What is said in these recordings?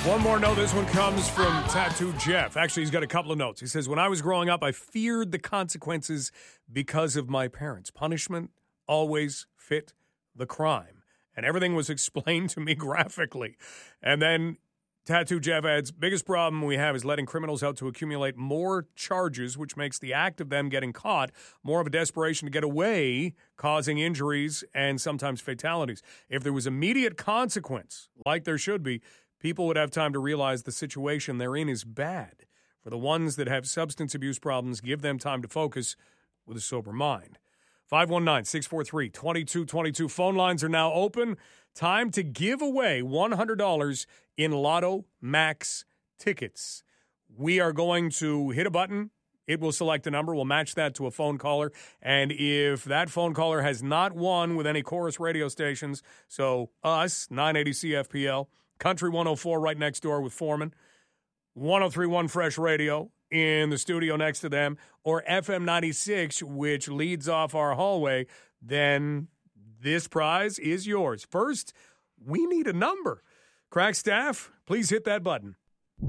One more note. This one comes from Tattoo Jeff. Actually, he's got a couple of notes. He says, when I was growing up, I feared the consequences because of my parents. Punishment always fit the crime. And everything was explained to me graphically. And then Tattoo Jeff adds, biggest problem we have is letting criminals out to accumulate more charges, which makes the act of them getting caught more of a desperation to get away, causing injuries and sometimes fatalities. If there was immediate consequence, like there should be, people would have time to realize the situation they're in is bad. For the ones that have substance abuse problems, give them time to focus with a sober mind. 519-643-2222. Phone lines are now open. Time to give away $100 in Lotto Max tickets. We are going to hit a button. It will select a number. We'll match that to a phone caller. And if that phone caller has not won with any Chorus radio stations, so us, 980 CFPL, Country 104 right next door with Foreman, 103.1 Fresh Radio in the studio next to them, or FM 96, which leads off our hallway, then this prize is yours. First, we need a number. Crack staff, please hit that button.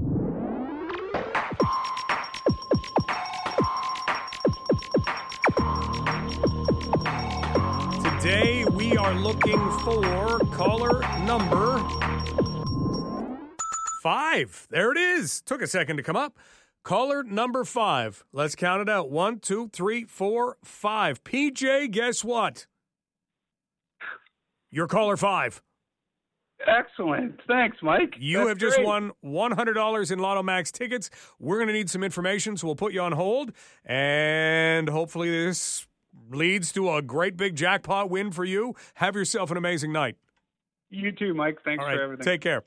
Today, we are looking for caller number 5. There it is. Took a second to come up. Caller number 5. Let's count it out. 1, 2, 3, 4, 5. PJ, guess what? You're caller 5. Excellent. Thanks, Mike. You have just won $100 in Lotto Max tickets. We're going to need some information, so we'll put you on hold. And hopefully this leads to a great big jackpot win for you. Have yourself an amazing night. You too, Mike. Thanks for everything. Take care.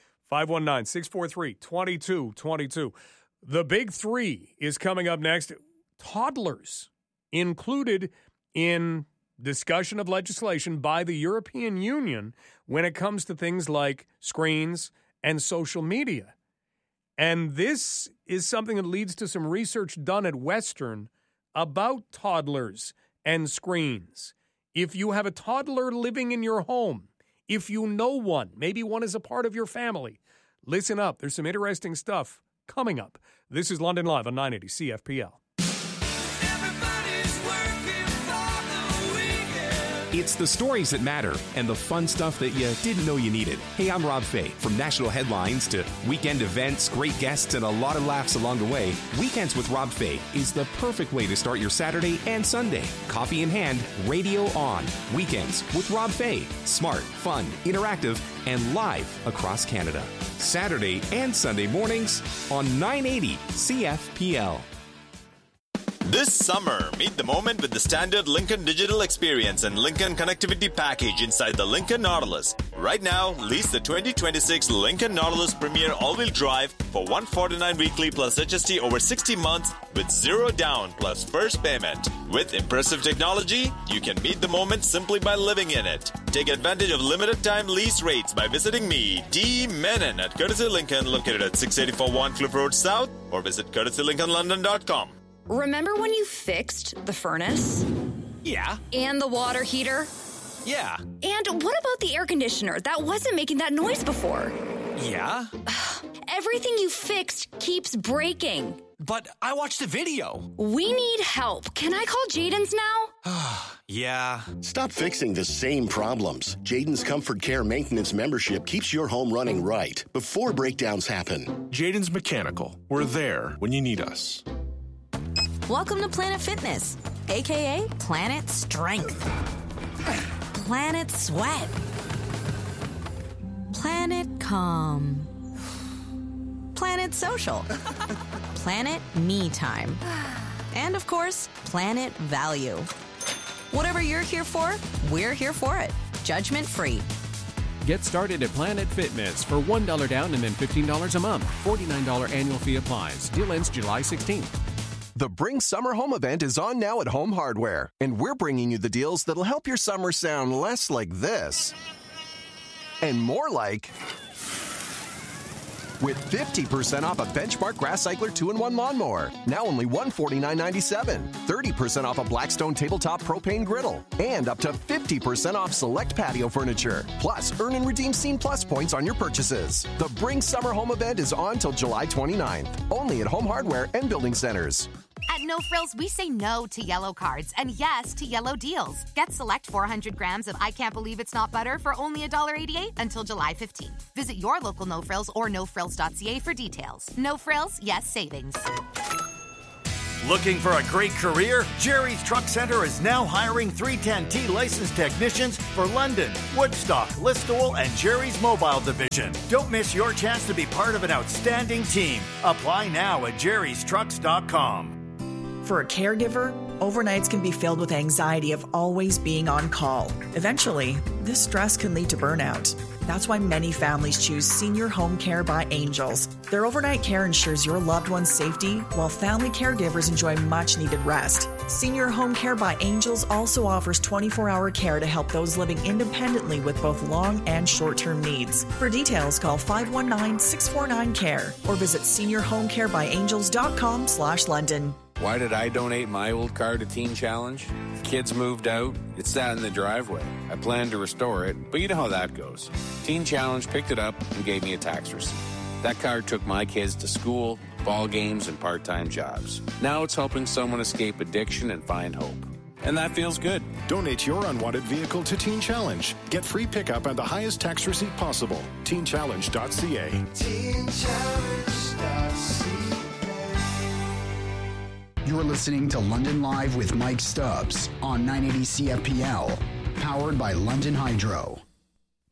519-643-2222. The big 3 is coming up next. Toddlers included in discussion of legislation by the European Union when it comes to things like screens and social media. And this is something that leads to some research done at Western about toddlers and screens. If you have a toddler living in your home, if you know one, maybe one is a part of your family, listen up. There's some interesting stuff coming up. This is London Live on 980 CFPL. It's the stories that matter and the fun stuff that you didn't know you needed. Hey, I'm Rob Fay. From national headlines to weekend events, great guests, and a lot of laughs along the way, Weekends with Rob Fay is the perfect way to start your Saturday and Sunday. Coffee in hand, radio on. Weekends with Rob Fay. Smart, fun, interactive, and live across Canada. Saturday and Sunday mornings on 980 CFPL. This summer, meet the moment with the standard Lincoln Digital Experience and Lincoln Connectivity Package inside the Lincoln Nautilus. Right now, lease the 2026 Lincoln Nautilus Premier All-Wheel Drive for $149 weekly plus HST over 60 months with zero down plus first payment. With impressive technology, you can meet the moment simply by living in it. Take advantage of limited-time lease rates by visiting me, D. Menon, at Courtesy Lincoln, located at 684 Warncliffe Road South, or visit courtesylincolnlondon.com. Remember when you fixed the furnace? Yeah. And the water heater? Yeah. And what about the air conditioner? That wasn't making that noise before. Yeah. Everything you fixed keeps breaking. But I watched a video. We need help. Can I call Jaden's now? Yeah. Stop fixing the same problems. Jaden's Comfort Care Maintenance membership keeps your home running right before breakdowns happen. Jaden's Mechanical. We're there when you need us. Welcome to Planet Fitness, a.k.a. Planet Strength, Planet Sweat, Planet Calm, Planet Social, Planet Me Time, and of course, Planet Value. Whatever you're here for, we're here for it. Judgment free. Get started at Planet Fitness for $1 down and then $15 a month. $49 annual fee applies. Deal ends July 16th. The Bring Summer Home event is on now at Home Hardware, and we're bringing you the deals that'll help your summer sound less like this and more like with 50% off a Benchmark Grass Cycler 2-in-1 lawnmower, now only $149.97. 30% off a Blackstone tabletop propane griddle, and up to 50% off select patio furniture. Plus, earn and redeem Scene Plus points on your purchases. The Bring Summer Home event is on till July 29th, only at Home Hardware and Building Centers. At No Frills, we say no to yellow cards and yes to yellow deals. Get select 400 grams of I Can't Believe It's Not Butter for only $1.88 until July 15th. Visit your local No Frills or nofrills.ca for details. No Frills, yes savings. Looking for a great career? Jerry's Truck Center is now hiring 310T licensed technicians for London, Woodstock, Listowel, and Jerry's Mobile Division. Don't miss your chance to be part of an outstanding team. Apply now at jerrystrucks.com. For a caregiver, overnights can be filled with anxiety of always being on call. Eventually, this stress can lead to burnout. That's why many families choose Senior Home Care by Angels. Their overnight care ensures your loved one's safety, while family caregivers enjoy much-needed rest. Senior Home Care by Angels also offers 24-hour care to help those living independently with both long and short-term needs. For details, call 519-649-CARE or visit seniorhomecarebyangels.com/London. Why did I donate my old car to Teen Challenge? Kids moved out. It sat in the driveway. I planned to restore it, but you know how that goes. Teen Challenge picked it up and gave me a tax receipt. That car took my kids to school, ball games, and part-time jobs. Now it's helping someone escape addiction and find hope. And that feels good. Donate your unwanted vehicle to Teen Challenge. Get free pickup and the highest tax receipt possible. TeenChallenge.ca. TeenChallenge.ca. You're listening to London Live with Mike Stubbs on 980 CFPL, powered by London Hydro.